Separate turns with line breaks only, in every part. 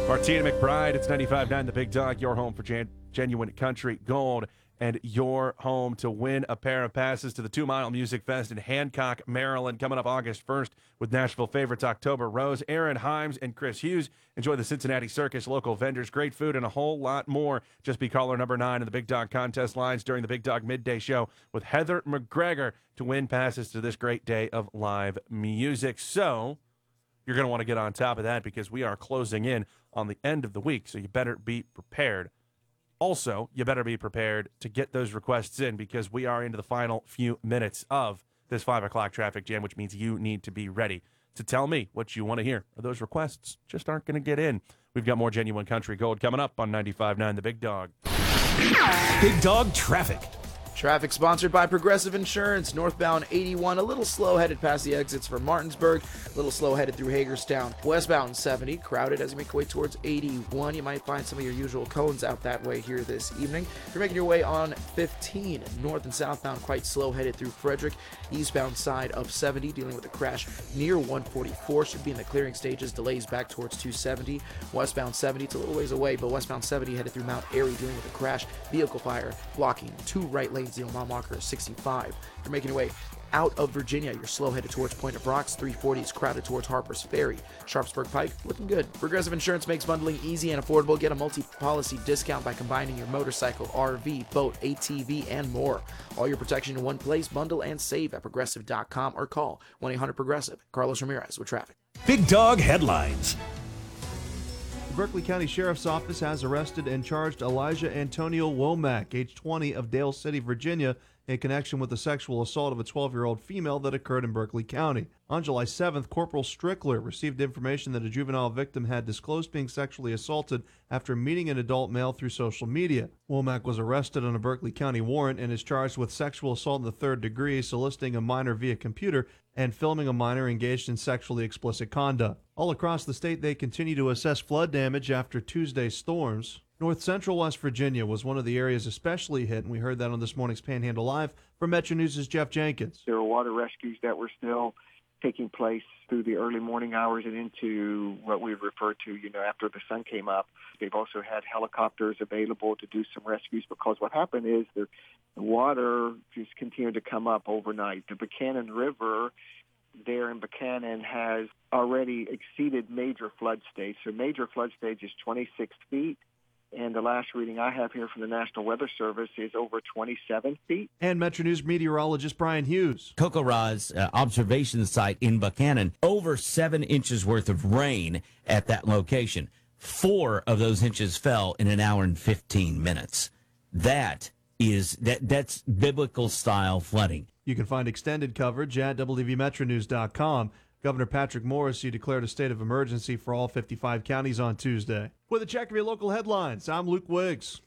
Martina McBride, it's 95.9 The Big Dog, your home for genuine country gold, and your home to win a pair of passes to the 2 Mile Music Fest in Hancock, Maryland, coming up August 1st with Nashville favorites October Rose. Aaron Himes and Chris Hughes enjoy the Cincinnati Circus, local vendors, great food, and a whole lot more. Just be caller number 9 in the Big Dog contest lines during the Big Dog Midday Show with Heather McGregor to win passes to this great day of live music. So you're going to want to get on top of that because we are closing in on the end of the week, so you better be prepared. Also, you better be prepared to get those requests in because we are into the final few minutes of this 5 o'clock traffic jam, which means you need to be ready to tell me what you want to hear. Or those requests just aren't going to get in. We've got more Genuine Country Gold coming up on 95.9 The Big Dog.
Big Dog Traffic.
Traffic sponsored by Progressive Insurance. Northbound 81, a little slow headed past the exits for Martinsburg, a little slow headed through Hagerstown. Westbound 70, crowded as you make your way towards 81. You might find some of your usual cones out that way here this evening. If you're making your way on 15, north and southbound, quite slow headed through Frederick. Eastbound side of 70, dealing with a crash near 144, should be in the clearing stages. Delays back towards 270. Westbound 70, it's a little ways away, but westbound 70 headed through Mount Airy, dealing with a crash. Vehicle fire blocking 2 right lanes. Mile marker 65. You're making your way out of Virginia. You're slow headed towards Point of Rocks. 340 is crowded towards Harper's Ferry. Sharpsburg Pike, looking good. Progressive Insurance makes bundling easy and affordable. Get a multi-policy discount by combining your motorcycle, RV, boat, ATV, and more. All your protection in one place. Bundle and save at progressive.com or call 1-800-PROGRESSIVE. Carlos Ramirez with traffic.
Big Dog Headlines.
The Berkeley County Sheriff's Office has arrested and charged Elijah Antonio Womack, age 20, of Dale City, Virginia, in connection with the sexual assault of a 12-year-old female that occurred in Berkeley County. On July 7th, Corporal Strickler received information that a juvenile victim had disclosed being sexually assaulted after meeting an adult male through social media. Womack was arrested on a Berkeley County warrant and is charged with sexual assault in the 3rd degree, soliciting a minor via computer, and filming a minor engaged in sexually explicit conduct. All across the state, they continue to assess flood damage after Tuesday's storms. North Central West Virginia was one of the areas especially hit, and we heard that on this morning's Panhandle Live from Metro News' Jeff Jenkins.
There were water rescues that were still taking place through the early morning hours and into what we refer to, after the sun came up. They've also had helicopters available to do some rescues because what happened is the water just continued to come up overnight. The Buchanan River there in Buchanan has already exceeded major flood stage. So major flood stage is 26 feet. And the last reading I have here from the National Weather Service is over 27 feet.
And Metro News meteorologist Brian Hughes.
Kokoro's observation site in Buchanan, over 7 inches worth of rain at that location. 4 of those inches fell in an hour and 15 minutes. That's biblical style flooding.
You can find extended coverage at WVMetroNews.com. Governor Patrick Morrisey declared a state of emergency for all 55 counties on Tuesday. With a check of your local headlines, I'm Luke Wiggs.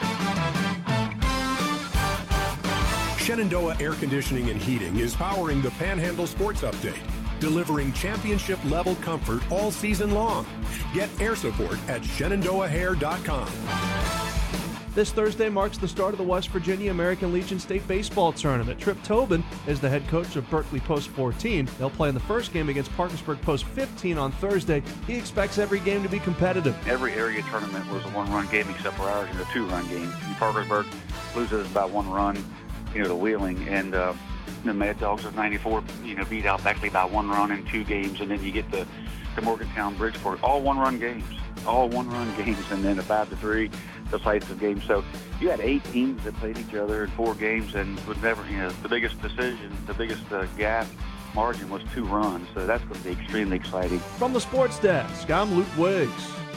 Shenandoah Air Conditioning and Heating is powering the Panhandle Sports Update, delivering championship-level comfort all season long. Get air support at ShenandoahHair.com.
This Thursday marks the start of the West Virginia American Legion State Baseball Tournament. Trip Tobin is the head coach of Berkeley Post 14. They'll play in the first game against Parkersburg Post 15 on Thursday. He expects every game to be competitive.
Every area tournament was a one-run game except for ours, a two-run game. Parkersburg loses about 1 run, to Wheeling, and the Mad Dogs of 94, beat out actually by 1 run in 2 games, and then you get the Morgantown, Bridgeport, all one-run games, and then a 5-3. The sites of games. So you had 8 teams that played each other in 4 games and would never, the biggest decision, the biggest gap margin was 2 runs. So that's going to be extremely exciting.
From the sports desk, I'm Luke Wiggs.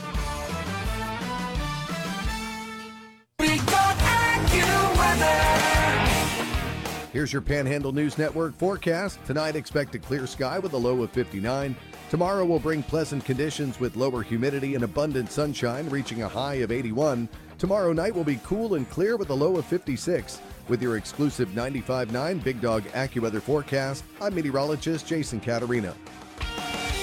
Here's your Panhandle News Network forecast. Tonight, expect a clear sky with a low of 59. Tomorrow will bring pleasant conditions with lower humidity and abundant sunshine, reaching a high of 81. Tomorrow night will be cool and clear with a low of 56. With your exclusive 95.9 Big Dog AccuWeather forecast, I'm meteorologist Jason Caterina.